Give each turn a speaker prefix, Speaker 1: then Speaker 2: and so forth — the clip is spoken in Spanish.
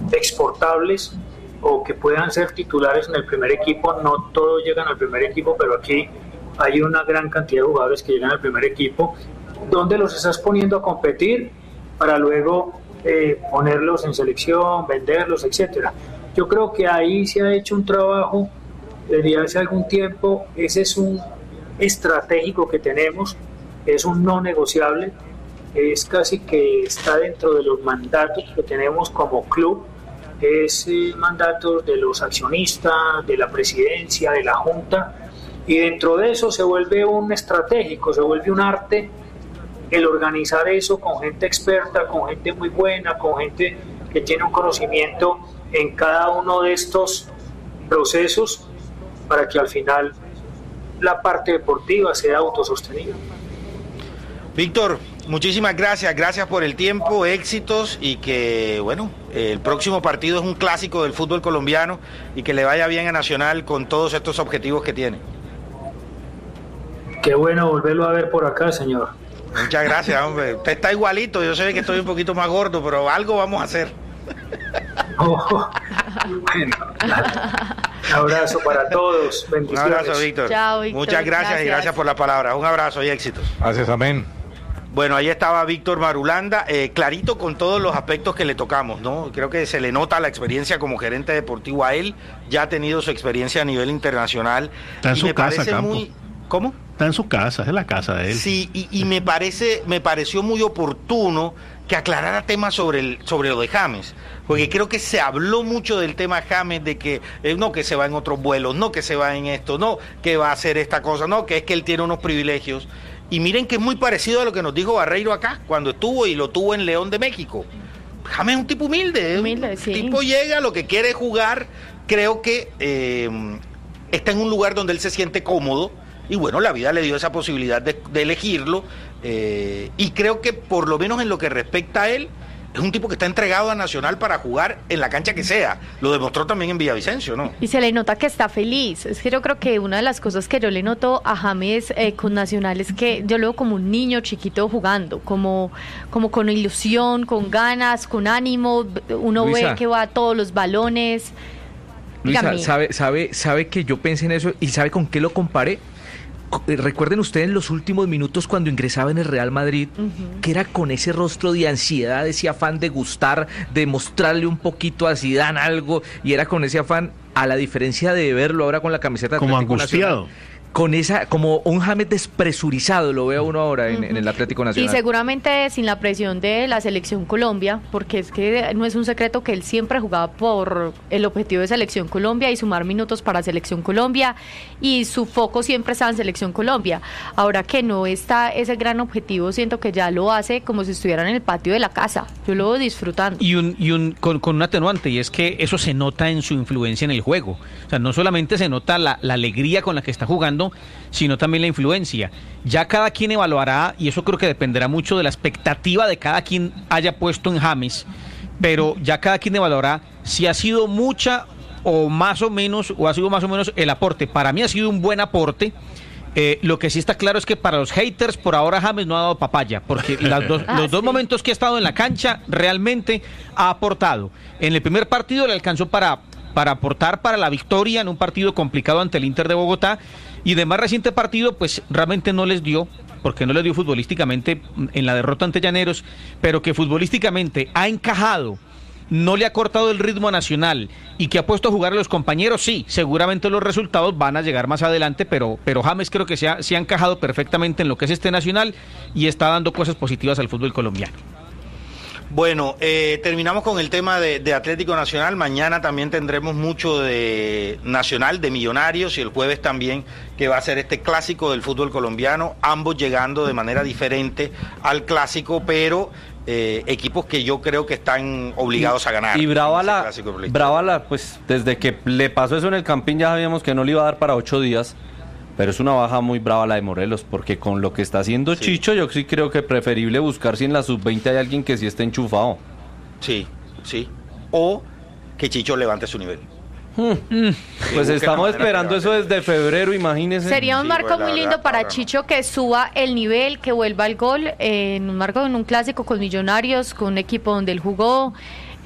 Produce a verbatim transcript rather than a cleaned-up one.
Speaker 1: exportables o que puedan ser titulares en el primer equipo. No todos llegan al primer equipo, pero aquí hay una gran cantidad de jugadores que llegan al primer equipo, donde los estás poniendo a competir para luego eh, ponerlos en selección, venderlos, etcétera. Yo creo que ahí se ha hecho un trabajo desde hace algún tiempo. Ese es un estratégico que tenemos, es un no negociable, es casi que está dentro de los mandatos que tenemos como club, es eh, mandatos de los accionistas, de la presidencia, de la junta, y dentro de eso se vuelve un estratégico, se vuelve un arte el organizar eso con gente experta, con gente muy buena, con gente que tiene un conocimiento en cada uno de estos procesos para que al final la parte deportiva sea autosostenida.
Speaker 2: Víctor, muchísimas gracias, gracias por el tiempo, éxitos, y que, bueno, el próximo partido es un clásico del fútbol colombiano y que le vaya bien a Nacional con todos estos objetivos que tiene.
Speaker 1: Qué bueno volverlo a ver por acá, señor.
Speaker 2: Muchas gracias, hombre. Usted está igualito, yo sé que estoy un poquito más gordo, pero algo vamos a hacer.
Speaker 1: Oh, bueno, un abrazo para todos, bendiciones.
Speaker 2: Un abrazo, Víctor.
Speaker 3: Chao, Víctor.
Speaker 2: Muchas gracias, gracias y gracias por la palabra. Un abrazo y éxitos.
Speaker 4: Gracias, amén.
Speaker 2: Bueno, ahí estaba Víctor Marulanda, eh, clarito con todos los aspectos que le tocamos, ¿no? Creo que se le nota la experiencia como gerente deportivo a él, ya ha tenido su experiencia a nivel internacional.
Speaker 5: Está en
Speaker 2: y
Speaker 5: su
Speaker 2: me
Speaker 5: casa,
Speaker 2: parece
Speaker 5: Campo.
Speaker 2: muy... ¿Cómo?
Speaker 5: Está en su casa, es la casa de él.
Speaker 2: Sí, y, y me parece, me pareció muy oportuno que aclarara temas sobre el, sobre lo de James, porque creo que se habló mucho del tema James, de que eh, no que se va en otros vuelos, no que se va en esto, no que va a hacer esta cosa, no que es que él tiene unos privilegios. Y miren que es muy parecido a lo que nos dijo Barreiro acá, cuando estuvo y lo tuvo en León de México. James es un tipo humilde,
Speaker 3: humilde
Speaker 2: un
Speaker 3: sí.
Speaker 2: tipo llega, lo que quiere es jugar, creo que eh, está en un lugar donde él se siente cómodo, y bueno, la vida le dio esa posibilidad de, de elegirlo, eh, y creo que por lo menos en lo que respecta a él, es un tipo que está entregado a Nacional para jugar en la cancha que sea. Lo demostró también en Villavicencio, ¿no?
Speaker 3: Y se le nota que está feliz. Es que yo creo que una de las cosas que yo le noto a James eh, con Nacional es que yo lo veo como un niño chiquito jugando, como, como con ilusión, con ganas, con ánimo. Uno
Speaker 6: Luisa,
Speaker 3: ve que va a todos los balones.
Speaker 6: Luisa,
Speaker 3: Dígame.
Speaker 6: sabe, sabe, sabe que yo pensé en eso y ¿sabe con qué lo comparé? Recuerden ustedes los últimos minutos cuando ingresaba en el Real Madrid, uh-huh. que era con ese rostro de ansiedad, ese afán de gustar, de mostrarle un poquito a Zidane algo, y era con ese afán, a la diferencia de verlo ahora con la camiseta de
Speaker 5: como
Speaker 6: Atlético
Speaker 5: angustiado.
Speaker 6: Nacional, con esa, como un James despresurizado, lo veo uno ahora en,
Speaker 3: uh-huh.
Speaker 6: en el Atlético Nacional.
Speaker 3: Y seguramente sin la presión de la selección Colombia, porque es que no es un secreto que él siempre jugaba por el objetivo de selección Colombia y sumar minutos para selección Colombia, y su foco siempre estaba en selección Colombia. Ahora que no está ese gran objetivo, siento que ya lo hace como si estuviera en el patio de la casa. Yo lo veo disfrutando.
Speaker 7: Y un, y un con, con un atenuante, y es que eso se nota en su influencia en el juego. O sea, no solamente se nota la, la alegría con la que está jugando, sino también la influencia. Ya cada quien evaluará, y eso creo que dependerá mucho de la expectativa de cada quien haya puesto en James, pero ya cada quien evaluará si ha sido mucha o más o menos, o ha sido más o menos el aporte. Para mí ha sido un buen aporte. Eh, lo que sí está claro es que para los haters por ahora James no ha dado papaya, porque las dos, ah, los dos sí. momentos que ha estado en la cancha realmente ha aportado. En el primer partido le alcanzó para, para aportar para la victoria en un partido complicado ante el Inter de Bogotá, y de más reciente partido pues realmente no les dio, porque no les dio futbolísticamente en la derrota ante Llaneros, pero que futbolísticamente ha encajado, no le ha cortado el ritmo a Nacional y que ha puesto a jugar a los compañeros, sí, seguramente los resultados van a llegar más adelante, pero, pero James creo que se ha, se ha encajado perfectamente en lo que es este Nacional y está dando cosas positivas al fútbol colombiano.
Speaker 2: Bueno, eh, terminamos con el tema de, de Atlético Nacional. Mañana también tendremos mucho de Nacional, de Millonarios, y el jueves también, que va a ser este clásico del fútbol colombiano, ambos llegando de manera diferente al clásico, pero eh, equipos que yo creo que están obligados a ganar.
Speaker 8: Y brava la, brava la, pues desde que le pasó eso en el Campín ya sabíamos que no le iba a dar para ocho días. Pero es una baja muy brava la de Morelos, porque con lo que está haciendo sí. Chicho, yo sí creo que preferible buscar si en la sub veinte hay alguien que sí esté enchufado.
Speaker 2: Sí, sí. O que Chicho levante su nivel.
Speaker 8: Hmm. Pues estamos esperando eso desde febrero, imagínense.
Speaker 3: Sería un
Speaker 2: sí,
Speaker 3: marco
Speaker 2: pues,
Speaker 3: muy lindo
Speaker 2: verdad,
Speaker 3: para
Speaker 2: ahora
Speaker 3: Chicho
Speaker 2: no.
Speaker 3: que suba el nivel, que vuelva al gol, en un marco, en un clásico con Millonarios, con un equipo donde él jugó.